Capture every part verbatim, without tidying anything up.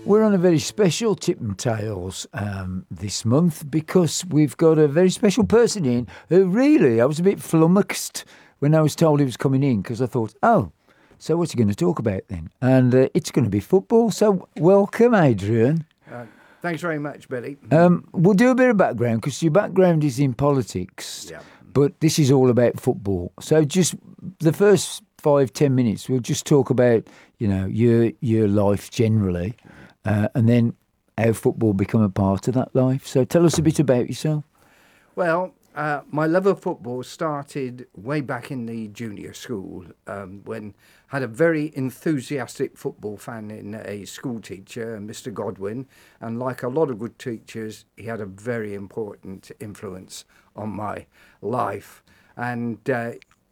We're on a very special Tip and Tales um, this month because we've got a very special person in who really, I was a bit flummoxed when I was told he was coming in because I thought, oh, so what's he going to talk about then? And uh, it's going to be football. So welcome, Adrian. Uh, thanks very much, Billy. Um, we'll do a bit of background because your background is in politics, Yeah. but this is all about football. So just the first five, ten minutes, we'll just talk about, you know, your your life generally. Uh, and then how football become a part of that life. So tell us a bit about yourself. Well, uh, my love of football started way back in the junior school um, when I had a very enthusiastic football fan in a school teacher, Mister Godwin. And like a lot of good teachers, he had a very important influence on my life. And uh,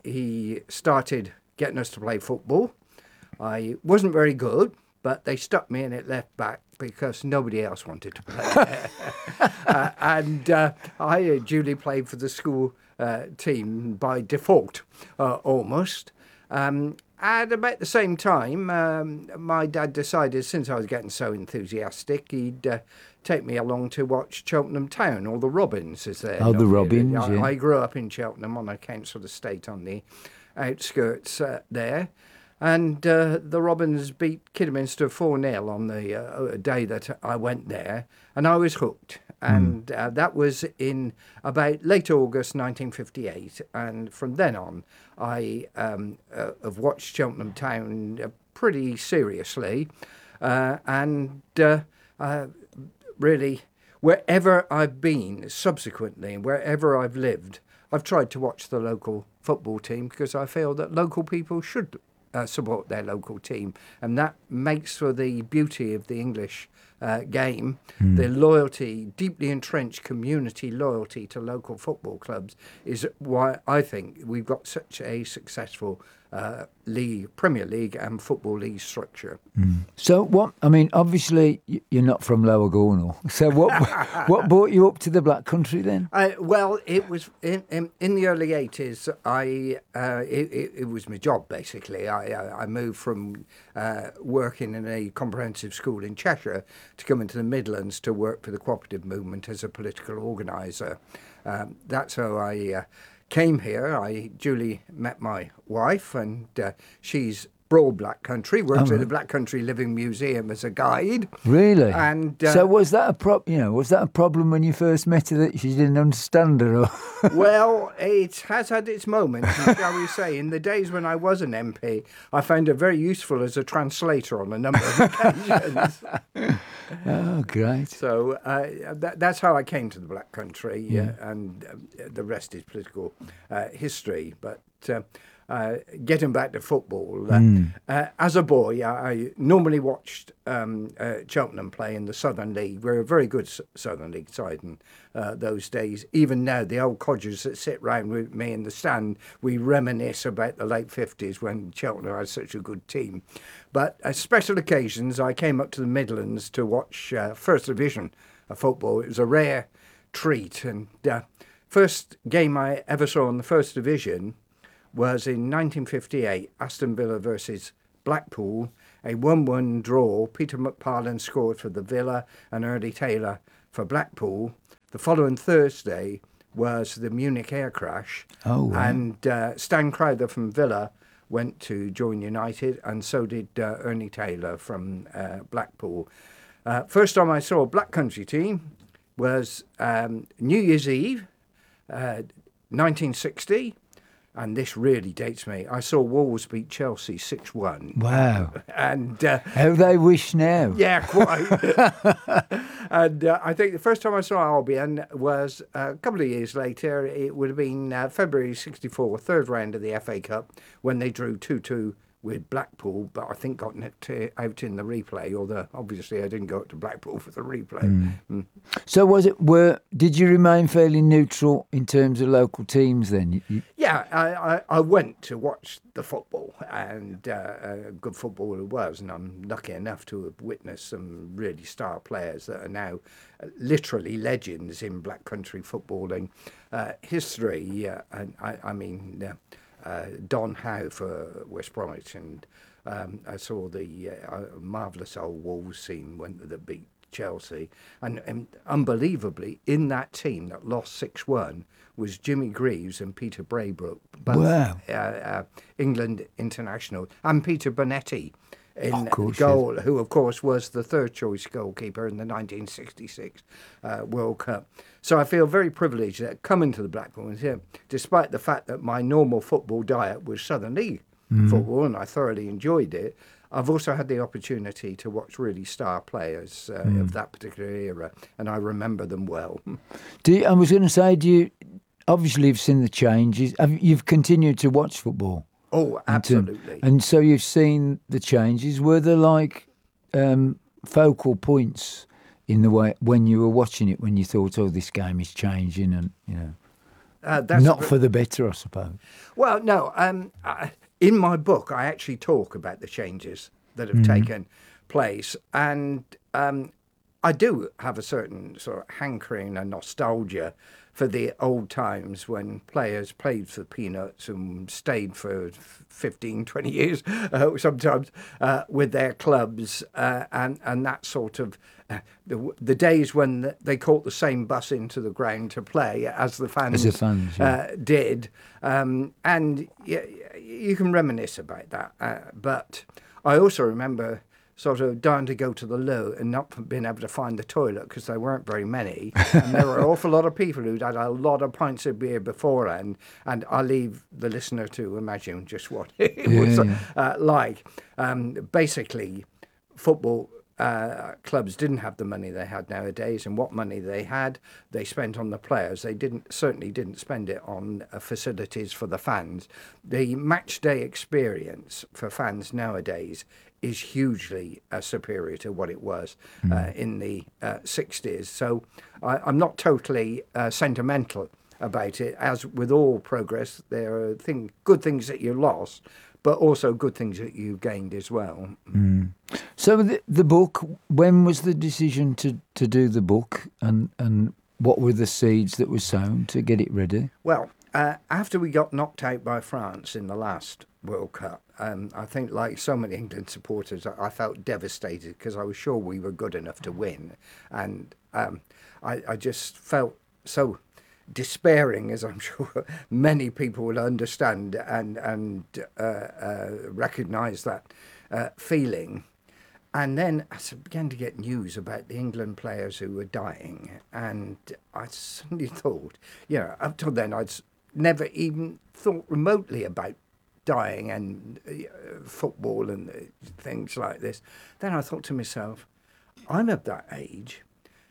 he started getting us to play football. I wasn't very good, but they stuck me in at left back because nobody else wanted to play. uh, and uh, I uh, duly played for the school uh, team by default, uh, almost. Um, and about the same time, um, my dad decided, since I was getting so enthusiastic, he'd uh, take me along to watch Cheltenham Town, or the Robins, as they're Oh, the known. Robins, I, yeah. I grew up in Cheltenham on a council estate on the outskirts uh, there. And uh, the Robins beat Kidderminster four nil on the uh, day that I went there, and I was hooked. And mm. uh, that was in about late August nineteen fifty-eight. And from then on, I um, uh, have watched Cheltenham Town uh, pretty seriously. Uh, and uh, uh, really, wherever I've been subsequently, wherever I've lived, I've tried to watch the local football team because I feel that local people should Uh, support their local team, and that makes for the beauty of the English uh, game. Mm. The loyalty, deeply entrenched community loyalty to local football clubs is why I think we've got such a successful uh, league, Premier League and Football League structure. Mm. So what, I mean, obviously you're not from Lower Gornal, so what what brought you up to the Black Country then? Uh, well, it was in, in, in the early eighties, I uh, it, it, it was my job, basically. I, I moved from uh, working in a comprehensive school in Cheshire to come into the Midlands to work for the cooperative movement as a political organiser. Um, that's how I uh, came here. I duly met my wife, and uh, she's Broad Black Country, works oh, at the Black Country Living Museum as a guide. Really? And uh, so was that a pro- you know, was that a problem when you first met her that she didn't understand her? Or well, it has had its moments, shall we say. In the days when I was an M P, I found her very useful as a translator on a number of occasions. Oh, great. So uh, that, that's how I came to the Black Country, Yeah. uh, and uh, the rest is political uh, history. But uh, uh, getting back to football, uh, mm. uh, as a boy, I, I normally watched um, uh, Cheltenham play in the Southern League. We're a very good S- Southern League side in uh, those days. Even now, the old codgers that sit round with me in the stand, we reminisce about the late fifties when Cheltenham had such a good team. But at special occasions, I came up to the Midlands to watch uh, First Division of football. It was a rare treat. And uh, first game I ever saw in the First Division was in nineteen fifty-eight, Aston Villa versus Blackpool, a one one draw. Peter McParland scored for the Villa and Early Taylor for Blackpool. The following Thursday was the Munich air crash. Oh, wow. And uh, Stan Crowther from Villa went to join United, and so did uh, Ernie Taylor from uh, Blackpool. Uh, first time I saw a Black Country team was um, New Year's Eve, uh, nineteen sixty. And this really dates me. I saw Wolves beat Chelsea six one. Wow. And uh, how they wish now. Yeah, quite. And uh, I think the first time I saw Albion was uh, a couple of years later. It would have been uh, February sixty-four, third round of the F A Cup, when they drew two two with Blackpool, but I think got it out in the replay, although obviously I didn't go up to Blackpool for the replay. Mm. Mm. So was it, were, did you remain fairly neutral in terms of local teams then? You, yeah, I, I, I went to watch the football, and uh, uh, good football it was, and I'm lucky enough to have witnessed some really star players that are now uh, literally legends in Black Country footballing uh, history. Uh, and I, I mean... Uh, Uh, Don Howe for West Bromwich, and Um, I saw the uh, marvellous old Wolves team when that beat Chelsea, and, and unbelievably, in that team that lost six one was Jimmy Greaves and Peter Braybrook, both Wow. uh, uh, England international, and Peter Bonetti in Of course, goal, who of course was the third choice goalkeeper in the nineteen sixty-six uh, World Cup. So I feel very privileged that coming to the Blackburn here, despite the fact that my normal football diet was Southern League mm. football, and I thoroughly enjoyed it, I've also had the opportunity to watch really star players uh, mm. of that particular era, and I remember them well. Do you, I was going to say, do you obviously you've seen the changes? Have, you've continued to watch football? Oh, absolutely. And so you've seen the changes. Were there like um, focal points in the way when you were watching it, when you thought, "Oh, this game is changing," and you know, uh, that's not a, for the better, I suppose. Well, no. Um, I, in my book, I actually talk about the changes that have mm. taken place, and um, I do have a certain sort of hankering and nostalgia for the old times when players played for peanuts and stayed for fifteen, twenty years, uh, sometimes uh, with their clubs, uh, and, and that sort of, uh, the, the days when they caught the same bus into the ground to play as the fans, as the fans yeah. uh, did. Um, and you, you can reminisce about that. Uh, but I also remember sort of dying to go to the loo and not being able to find the toilet because there weren't very many. And there were an awful lot of people who'd had a lot of pints of beer beforehand. And I leave the listener to imagine just what it yeah, was yeah. Uh, like. Um, basically, football uh, clubs didn't have the money they had nowadays, and what money they had, they spent on the players. They didn't certainly didn't spend it on uh, facilities for the fans. The match day experience for fans nowadays is hugely uh, superior to what it was mm. uh, in the uh, sixties. So I, I'm not totally uh, sentimental about it. As with all progress, there are thing, good things that you lost, but also good things that you gained as well. Mm. So the, the book, when was the decision to, to do the book, and, and what were the seeds that were sown to get it ready? Well, uh, after we got knocked out by France in the last World Cup, um, I think like so many England supporters, I, I felt devastated because I was sure we were good enough to win. And um, I, I just felt so despairing, as I'm sure many people will understand and, and uh, uh, recognise that uh, feeling. And then I began to get news about the England players who were dying. And I suddenly thought, you know, up till then I'd never even thought remotely about dying and uh, football and uh, things like this. Then I thought to myself, I'm of that age,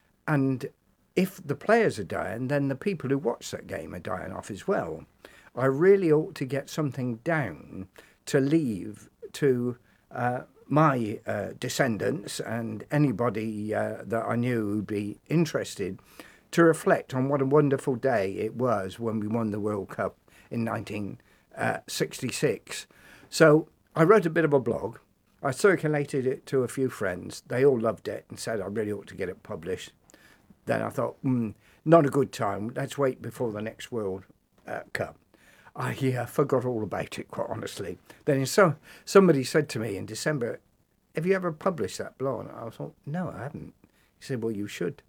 and if the players are dying, then the people who watch that game are dying off as well. I really ought to get something down to leave to uh, my uh, descendants and anybody uh, that I knew who'd be interested to reflect on what a wonderful day it was when we won the World Cup in nineteen sixty-six. So I wrote a bit of a blog. I circulated it to a few friends. They all loved it and said I really ought to get it published. Then I thought, mm, not a good time. Let's wait before the next World uh, Cup. I yeah, forgot all about it, quite honestly. Then so, somebody said to me in December, have you ever published that blog? And I thought, no, I haven't. He said, well, you should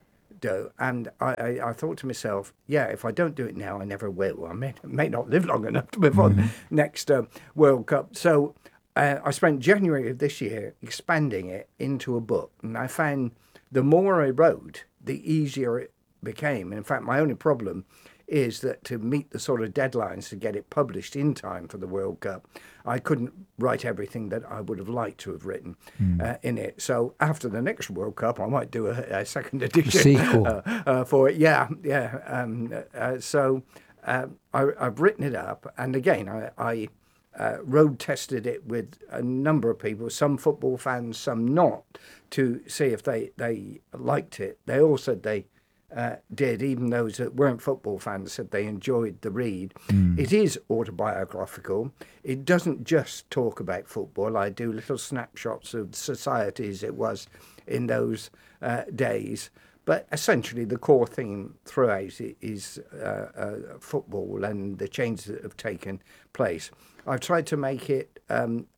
do. And I, I, I thought to myself, yeah, if I don't do it now, I never will. I may, may not live long enough to before mm-hmm. the next uh, World Cup. So uh, I spent January of this year expanding it into a book. And I found the more I wrote, the easier it became. And in fact, my only problem is that to meet the sort of deadlines to get it published in time for the World Cup, I couldn't write everything that I would have liked to have written mm. uh, in it. So after the next World Cup, I might do a, a second edition sequel uh, uh, for it. Yeah, yeah. Um, uh, so uh, I, I've written it up, and again, I, I uh, road tested it with a number of people, some football fans, some not, to see if they, they liked it. They all said they Uh, did, even those that weren't football fans said they enjoyed the read. Mm. It is autobiographical. It doesn't just talk about football. I do little snapshots of society as it was in those uh, days. But essentially the core theme throughout is uh, uh, football and the changes that have taken place. I've tried to make it um,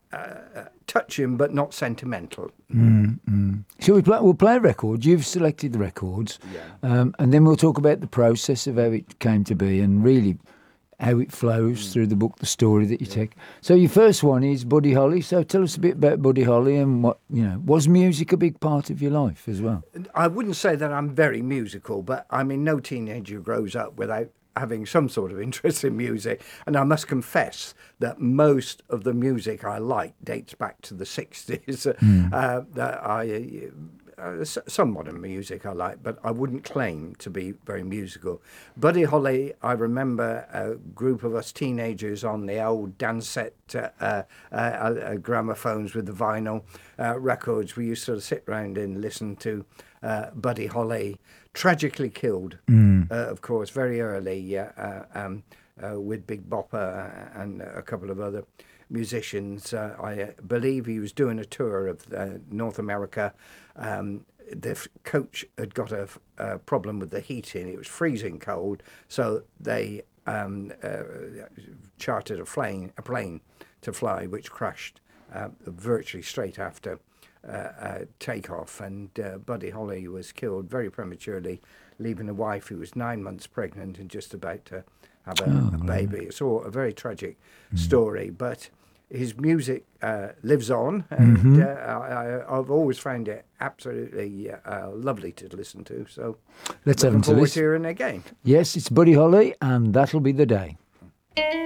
uh, touching but not sentimental. Shall we play? We'll play records. You've selected the records, Yeah. um, and then we'll talk about the process of how it came to be and really how it flows through the book, the story that you take. So your first one is Buddy Holly. So tell us a bit about Buddy Holly and what you know. Was music a big part of your life as well? I wouldn't say that I'm very musical, but I mean, no teenager grows up without having some sort of interest in music. And I must confess that most of the music I like dates back to the sixties. Mm. Uh, that I, uh, some modern music I like, but I wouldn't claim to be very musical. Buddy Holly, I remember a group of us teenagers on the old Dansette uh, uh, uh, gramophones with the vinyl uh, records. We used to sort of sit round and listen to uh, Buddy Holly, tragically killed, Mm. uh, of course, very early uh, uh, um, uh, with Big Bopper and a couple of other musicians. Uh, I uh, believe he was doing a tour of uh, North America. Um, the f- coach had got a, f- a problem with the heating. It was freezing cold, so they um, uh, chartered a plane, a plane to fly, which crashed uh, virtually straight after uh, uh, takeoff. And uh, Buddy Holly was killed very prematurely, leaving a wife who was nine months pregnant and just about to have a, Oh, a baby. It's all a very tragic story, but his music uh, lives on, and Mhm. uh, I, I, I've always found it absolutely uh, lovely to listen to. So Let's have looking him to forward listen. to hearing it again. Yes, it's Buddy Holly, and that'll be the day.